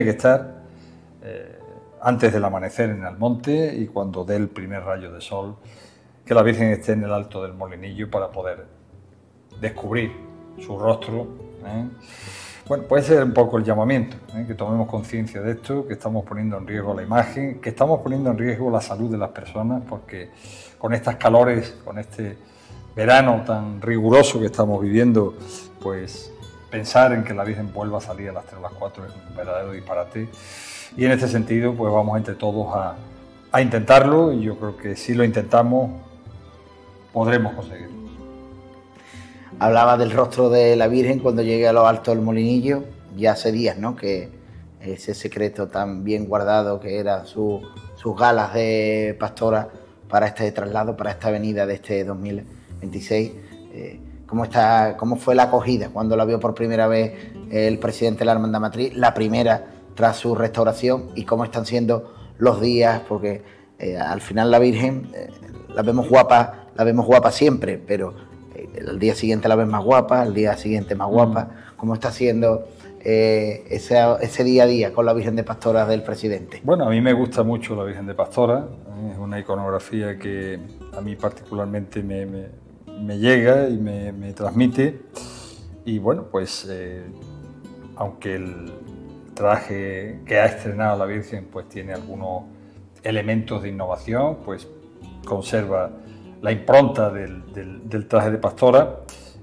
que estar antes del amanecer en Almonte y cuando dé el primer rayo de sol, que la Virgen esté en el alto del Molinillo para poder descubrir su rostro. Bueno, puede ser un poco el llamamiento, que tomemos conciencia de esto, que estamos poniendo en riesgo la imagen, que estamos poniendo en riesgo la salud de las personas, porque con estas calores, con este verano tan riguroso que estamos viviendo, pues pensar en que la Virgen vuelva a salir a las 3 o las 4 es un verdadero disparate. Y en este sentido, pues vamos entre todos a intentarlo, y yo creo que si lo intentamos, podremos conseguirlo. Hablaba del rostro de la Virgen cuando llegue a lo alto del Molinillo, ya hace días, ¿no?, que ese secreto tan bien guardado que era sus galas de pastora para este traslado, para esta venida de este 2026. ¿Cómo fue la acogida cuando la vio por primera vez el presidente de la Hermandad Matriz, la primera tras su restauración, y cómo están siendo los días? Porque al final la Virgen la vemos guapa siempre, pero el día siguiente la ves más guapa, el día siguiente más guapa. ¿Cómo está siendo ese día a día con la Virgen de Pastora del presidente? Bueno, a mí me gusta mucho la Virgen de Pastora, es una iconografía que a mí particularmente me llega y me transmite. Y bueno, pues aunque el traje que ha estrenado la Virgen pues tiene algunos elementos de innovación, pues conserva la impronta del traje de pastora,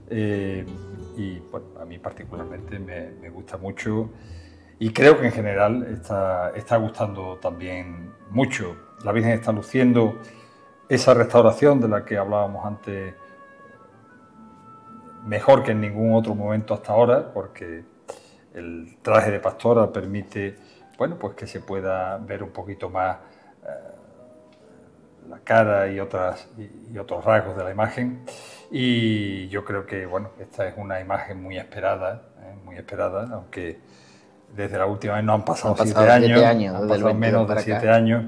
y bueno, a mí particularmente me gusta mucho, y creo que en general está gustando también mucho. La Virgen está luciendo esa restauración de la que hablábamos antes mejor que en ningún otro momento hasta ahora, porque el traje de pastora permite, bueno, pues que se pueda ver un poquito más la cara y otros rasgos de la imagen. Y yo creo que, bueno, esta es una imagen muy esperada, aunque desde la última vez no han pasado 7 años, han pasado menos de 7 años,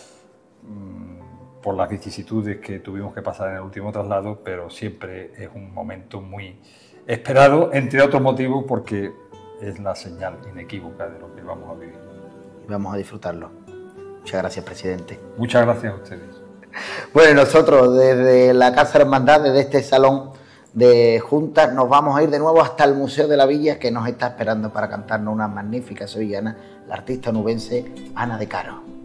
por las vicisitudes que tuvimos que pasar en el último traslado, pero siempre es un momento muy esperado, entre otros motivos porque es la señal inequívoca de lo que vamos a vivir. Y vamos a disfrutarlo. Muchas gracias, presidente. Muchas gracias a ustedes. Bueno, nosotros desde la Casa Hermandad, desde este salón de juntas, nos vamos a ir de nuevo hasta el Museo de la Villa, que nos está esperando para cantarnos una magnífica sevillana, la artista onubense Ana de Caro.